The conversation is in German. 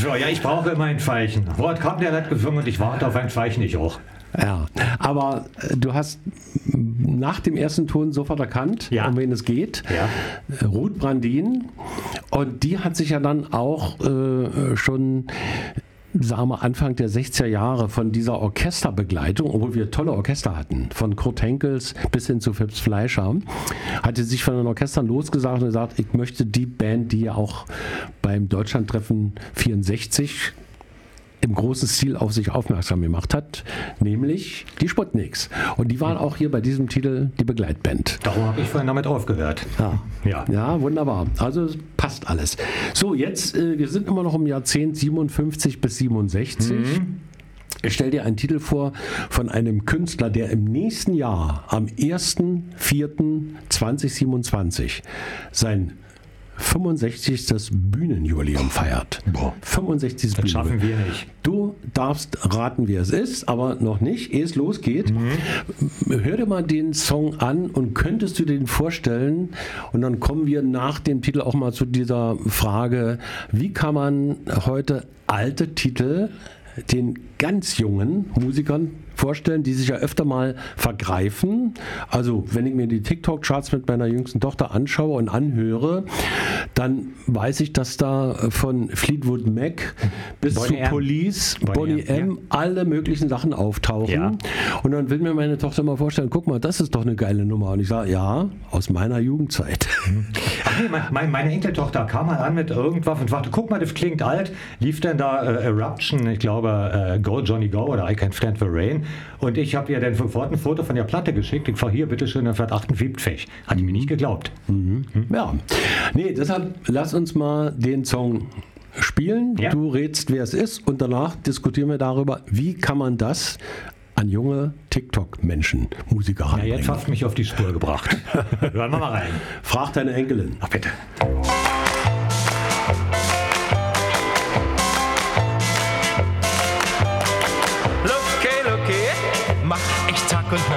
So, ja, ich brauche immer ein Pfeichen. Wort kam, der hat gesungen und ich warte auf ein Pfeichen, ich auch. Ja, aber du hast nach dem ersten Ton sofort erkannt, um wen es geht. Ja. Ruth Brandin. Und die hat sich ja dann auch schon, sagen wir, Anfang der 60er Jahre von dieser Orchesterbegleitung, obwohl wir tolle Orchester hatten, von Kurt Henkels bis hin zu Phipps Fleischer, hatte sich von den Orchestern losgesagt und gesagt, ich möchte die Band, die ja auch beim Deutschlandtreffen 64 im großen Stil auf sich aufmerksam gemacht hat, nämlich die Sputniks. Und die waren auch hier bei diesem Titel die Begleitband. Darum habe ich vorhin damit aufgehört. Ja, wunderbar. Also es passt alles. So, jetzt, wir sind immer noch im Jahrzehnt 57 bis 67. Ich stelle dir einen Titel vor von einem Künstler, der im nächsten Jahr, am 1.4.2027, sein 65. Bühnenjubiläum feiert. 65. Das schaffen wir nicht. Du darfst raten, wer es ist, aber noch nicht, ehe es losgeht. Hör dir mal den Song an und könntest du den vorstellen? Und dann kommen wir nach dem Titel auch mal zu dieser Frage, wie kann man heute alte Titel den ganz jungen Musikern vorstellen, die sich ja öfter mal vergreifen. Also wenn ich mir die TikTok-Charts mit meiner jüngsten Tochter anschaue und anhöre, dann weiß ich, dass da von Fleetwood Mac bis zu Police, Boney M, alle möglichen Sachen auftauchen. Ja. Und dann will mir meine Tochter mal vorstellen, guck mal, das ist doch eine geile Nummer. Und ich sage, ja, aus meiner Jugendzeit. Ach nee, meine Enkeltochter kam mal an mit irgendwas und sagte, guck mal, das klingt alt. Lief denn da Eruption, ich glaube Go Johnny Go oder I Can't Stand the Rain. Und ich habe ihr dann sofort ein Foto von der Platte geschickt. Ich war hier, bitteschön, dann fährt 78. Hat die mir nicht geglaubt. Ja, nee, deshalb lass uns mal den Song spielen. Ja. Du rätst, wer es ist und danach diskutieren wir darüber, wie kann man das an junge TikTok-Menschen, Musiker ranbringen. Ja, jetzt hast du mich auf die Spur gebracht. Hören wir mal rein. Frag deine Enkelin. Ach bitte. Looky, mach ich Tag und Nacht.